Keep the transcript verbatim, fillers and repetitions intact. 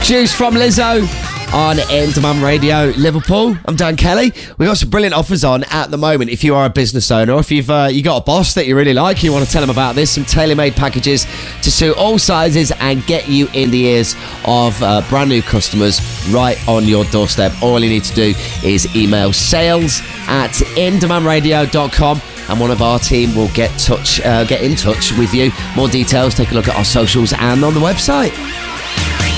Juice from Lizzo on N Demand Radio Liverpool. I'm Dan Kelly. We've got some brilliant offers on at the moment if you are a business owner, or if you've uh, you got a boss that you really like, you want to tell them about this. Some tailor-made packages to suit all sizes and get you in the ears of uh, brand new customers right on your doorstep. All you need to do is email sales at in demand radio dot com and one of our team will get touch uh, get in touch with you. More details, take a look at our socials and on the website.